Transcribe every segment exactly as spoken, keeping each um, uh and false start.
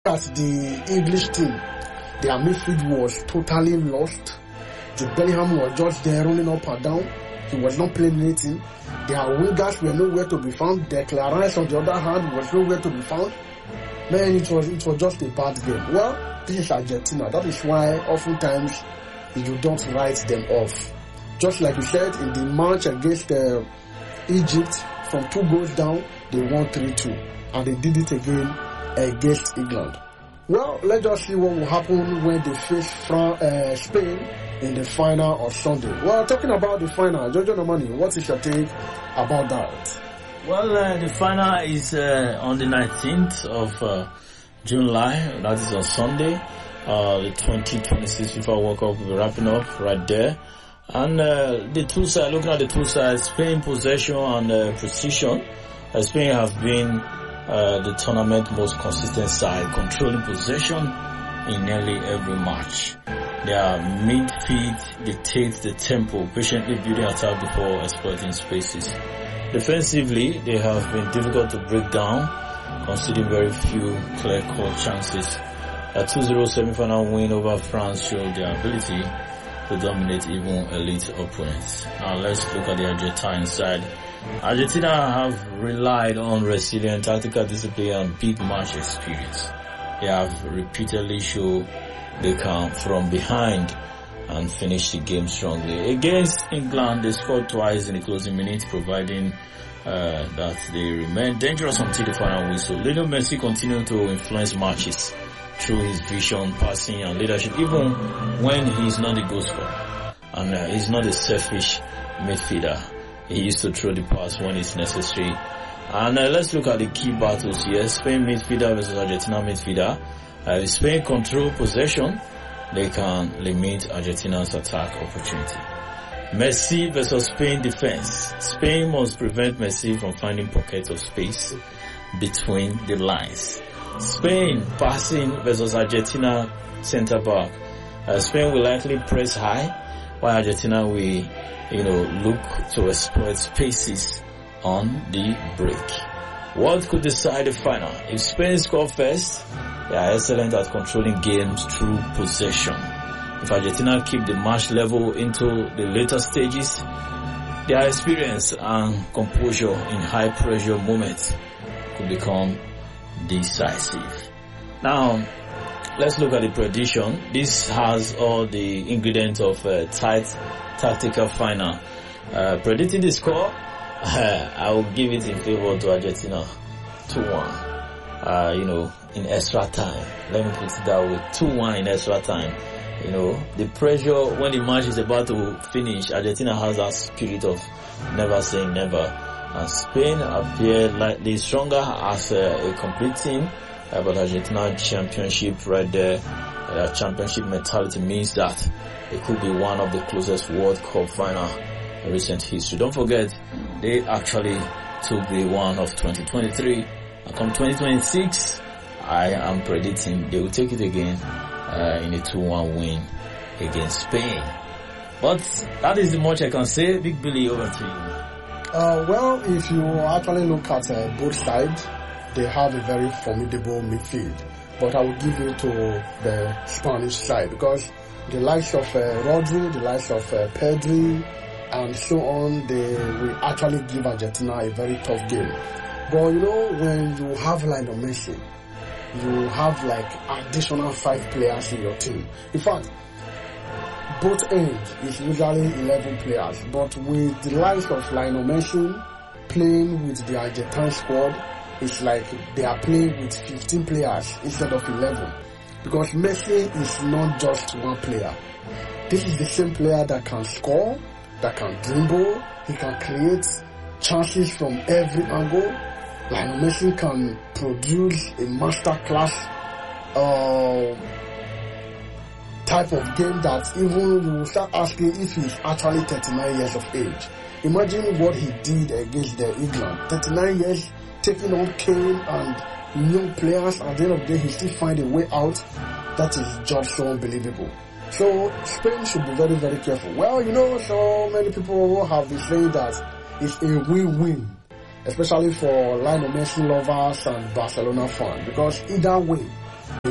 at the English team, their midfield was totally lost. Jude Bellingham was just there running up and down. He was not playing anything. Their wingers were nowhere to be found. Declan Rice, on the other hand, was nowhere to be found. Man, it was it was just a bad game. Well, this is Argentina. That is why oftentimes you don't write them off. Just like you said, in the match against uh, Egypt, from two goals down, they won three two. And they did it again against England. Well, let's just see what will happen when they face Fran- uh, Spain in the final on Sunday. Well, talking about the final, Jojo Nomani, what is your take about that? Well, uh, the final is uh, on the nineteenth of uh, July. That is on Sunday. Uh, the twenty twenty-six FIFA World Cup will be wrapping up right there. And uh, the two sides, looking at the two sides, Spain possession and uh, precision. Uh, Spain have been uh, the tournament most consistent side, controlling possession in nearly every match. Their midfield dictates the tempo, patiently building attack before exploiting spaces. Defensively, they have been difficult to break down, conceding very few clear-cut chances. A two zero semi-final win over France showed their ability to dominate even elite opponents. Now let's look at the Argentine side. Argentina have relied on resilient tactical discipline and big match experience. They have repeatedly shown they come from behind and finish the game strongly. Against England, they scored twice in the closing minutes, providing uh, that they remain dangerous until the final whistle. Lionel Messi continued to influence matches through his vision, passing and leadership, even when he's not the goal scorer. And uh, he's not a selfish midfielder. He used to throw the pass when it's necessary. And uh, let's look at the key battles here. Spain midfielder versus Argentina midfielder. Uh, if Spain control possession, they can limit Argentina's attack opportunity. Messi versus Spain defense. Spain must prevent Messi from finding pockets of space between the lines. Spain passing versus Argentina centre back. Uh, Spain will likely press high, while Argentina will, you know, look to exploit spaces on the break. What could decide the final? If Spain score first, they are excellent at controlling games through possession. If Argentina keep the match level into the later stages, their experience and composure in high pressure moments could become decisive. Now, let's look at the prediction. This has all the ingredients of a tight tactical final. Uh, predicting the score, uh, I will give it in favor to Argentina, two one. Uh, you know, in extra time. Let me put it that way, two one in extra time. You know, the pressure when the match is about to finish, Argentina has that spirit of never saying never. And Spain appear likely stronger as a, a complete team, uh, but Argentina championship right there, uh, championship mentality means that it could be one of the closest World Cup final in recent history. Don't forget, they actually took the one of twenty twenty-three, and come twenty twenty-six, I am predicting they will take it again uh, in a two one win against Spain. But that is the much I can say. Big Billy, over to you. Uh, well, if you actually look at uh, both sides, they have a very formidable midfield. But I will give it to the Spanish side because the likes of uh, Rodri, the likes of uh, Pedri, and so on, they will actually give Argentina a very tough game. But you know, when you have Lionel Messi, you have like additional five players in your team. In fact, both ends is usually eleven players, but with the likes of Lionel Messi playing with the Argentine squad, it's like they are playing with fifteen players instead of eleven. Because Messi is not just one player. This is the same player that can score, that can dribble, he can create chances from every angle. Lionel Messi can produce a masterclass uh, type of game that even you will start asking if he's actually thirty-nine years of age. Imagine what he did against the England. thirty-nine years, taking on Kane and young players. At the end of the day, he still find a way out. That is just so unbelievable. So Spain should be very, very careful. Well, you know, so many people have been saying that it's a win-win, especially for Lionel Messi lovers and Barcelona fans, because either way,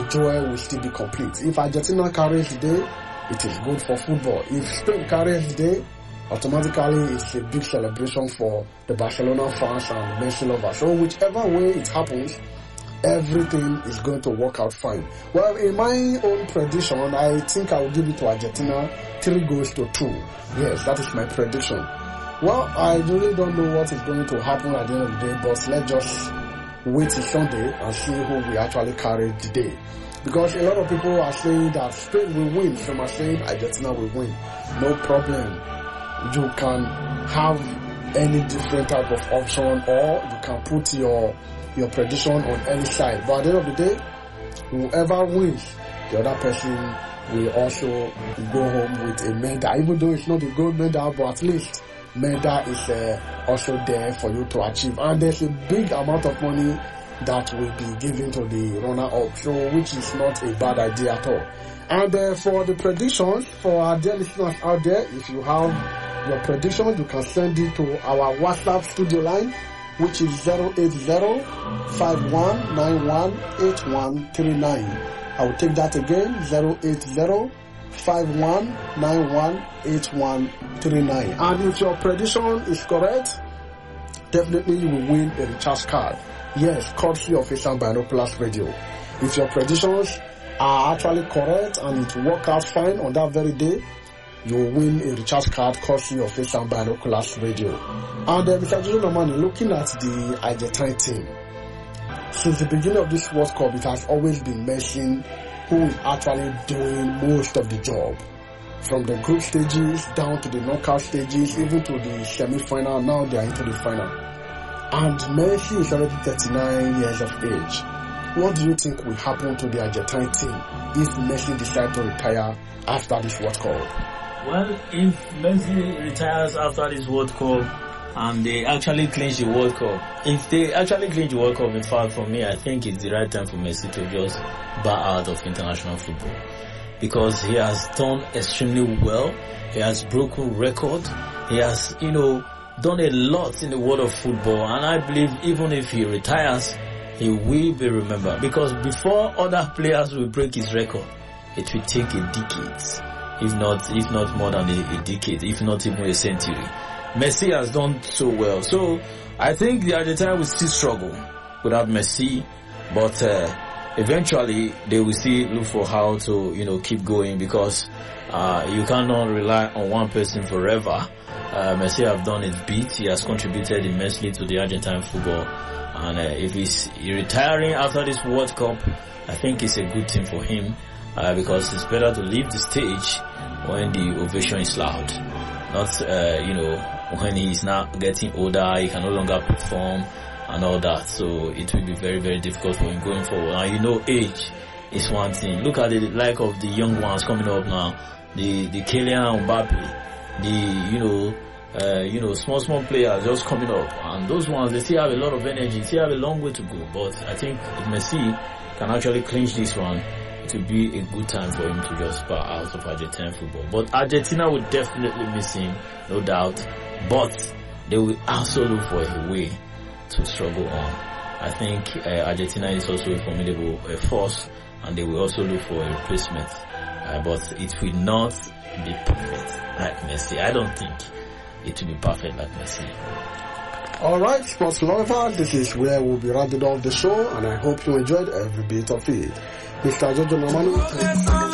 joy will still be complete. If Argentina carries the day, it is good for football. If Spain carries the day, automatically it's a big celebration for the Barcelona fans and Messi lovers. So whichever way it happens, everything is going to work out fine. Well, in my own prediction, I think I will give it to Argentina three goals to two. Yes, that is my prediction. Well, I really don't know what is going to happen at the end of the day, but let's just wait till Sunday and see who will actually carry the day. Because a lot of people are saying that Spain will win, some are saying Argentina will win. No problem. You can have any different type of option, or you can put your your prediction on any side. But at the end of the day, whoever wins, the other person will also go home with a medal. Even though it's not a gold medal, but at least medal is uh, also there for you to achieve. And there's a big amount of money that will be given to the runner-up, so which is not a bad idea at all. And uh, for the predictions, for our dear listeners out there, if you have your prediction, you can send it to our WhatsApp studio line, which is zero eight zero, five one nine one, eight one three nine. I will take that again, zero eight zero, five one nine one, eight one three nine. And if your prediction is correct, definitely you will win a recharge card. Yes, courtesy of Asian Binoculars Radio. If your predictions are actually correct and it work out fine on that very day, you will win a recharge card courtesy of Asian Binoculars Radio. And uh, Mister Jojo Nomani, looking at the Argentine team, since the beginning of this World Cup, it has always been Messi who is actually doing most of the job. From the group stages down to the knockout stages, even to the semi-final, now they are into the final. And Messi is already thirty-nine years of age. What do you think will happen to the Argentine team if Messi decides to retire after this World Cup? Well, if Messi retires after this World Cup and they actually clinch the World Cup, if they actually clinch the World Cup, in fact, for me, I think it's the right time for Messi to just bow out of international football. Because he has done extremely well. He has broken record. He has, you know, done a lot in the world of football, and I believe even if he retires, he will be remembered, because before other players will break his record, it will take a decade, if not if not more than a, a decade, if not even a century. Messi has done so well, so I think the Argentina will still struggle without Messi, but uh, eventually they will still look for how to, you know, keep going, because uh, you cannot rely on one person forever. Uh, Messi have done his bit. He has contributed immensely to the Argentine football, and uh, if he's retiring after this World Cup, I think it's a good thing for him, uh, because it's better to leave the stage when the ovation is loud, not uh, you know, when he's now getting older, he can no longer perform and all that. So it will be very very difficult for him going forward. And you know, age is one thing. Look at the like of the young ones coming up now, the the Kylian Mbappe, the, you know, uh, you know, small, small players just coming up, and those ones, they still have a lot of energy, still have a long way to go. But I think if Messi can actually clinch this one, it will be a good time for him to just bow out of Argentine football. But Argentina will definitely miss him, no doubt, but they will also look for a way to struggle on. I think uh, Argentina is also a formidable uh, force, and they will also look for a replacement, uh, but it will not be perfect like Messi. I don't think it will be perfect like Messi. Alright, sports lovers, this is where we'll be rounding off the show, and I hope you enjoyed every bit of it. Mister Jojo Nomani,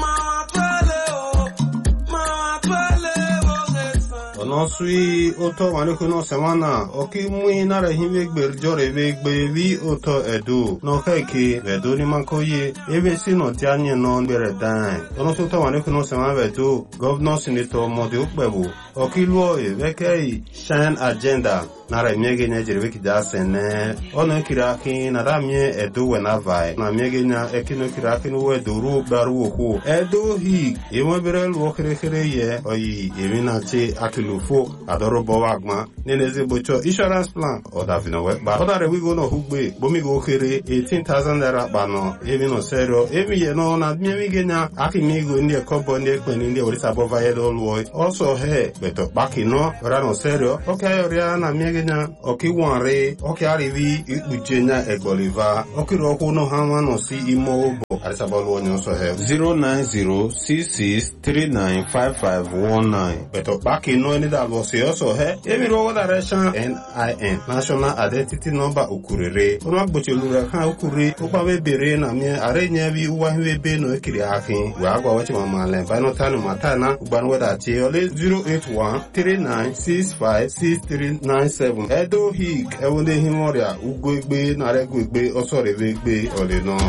no sui oto wanu no semana oki mui na re hime gbe jore be gbe vi oto edu no keke vedo ni mankoye ebe si no ti anye no bere dan ono so to wanu no semana vedo governor senator mode okpebu oki luo e vekei shine agenda na re miege nya jere veki da sene ono kira kin na da mie edu we na vai na miege nya ekino kira kin we duru baru ko edu hi e mo bere luo kere kere ye oyi emi na ti akilu fo adoro bowagma neneze bocho insurance plan oda vino we ba oda re we go no hugbe bomi go kere eighteen thousand naira ba no even no serio emi ye no na miege nya akimi go ndi ekobo ndi ekpeni ndi orisa bova ye do luo also he beto baki no ora no serio okay ori na miege nya oki wanre oki arivi ikpuje nya egboliva oki ro ko no hanwa no si imo obo Arisabolu onyo so he zero nine zero six six three nine five five one nine. Beto back in no any that was also he. Every road direction N I N National Identity Number ukurere. Ono agboche lura kan ukure. Opa we bere na mi are nya bi uwa we be no ekiri akin. We agwa wachi mama le ba no tanu matana uban we da che ole zero eight one three nine six five six three nine seven. Edo hik ewonde himoria ugwegbe na regwegbe osore wegbe ole no.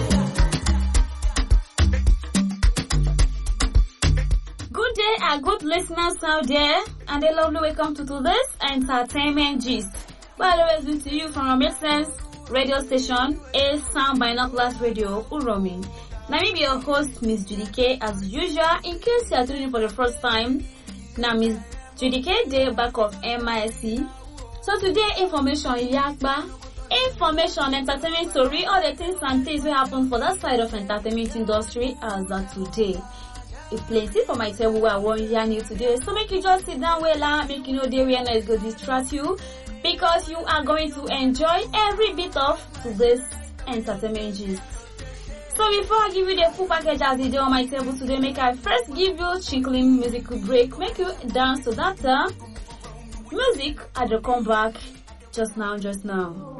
Good day and good listeners out there, and a lovely welcome to today's entertainment gist. Well, always good to you from our Mixsense radio station, A Sound Binoculars Radio, Uromi. Now, me be your host, Miss Judy K, as usual. In case you are tuning in for the first time, now Miss Judy K, day back of M I S C. So today, information yakba, information, entertainment story, all the things and things will happen for that side of entertainment industry as that today. It plenty for my table where I want hear you today. So make you just sit down well, make you know day where it's going to distract you, because you are going to enjoy every bit of today's entertainment gist. So before I give you the full package as the day on my table today, make I first give you chinkling musical break, make you dance to that uh, music at the come back just now, just now.